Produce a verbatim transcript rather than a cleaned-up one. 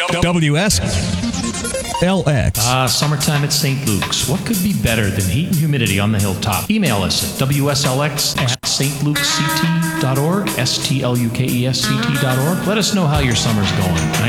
W S L X. Ah, summertime at Saint Luke's. What could be better than heat and humidity on the hilltop? Email us at W S L X at S T Lukes C T dot org, S T L U K E S C T dot org. Let us know how your summer's going.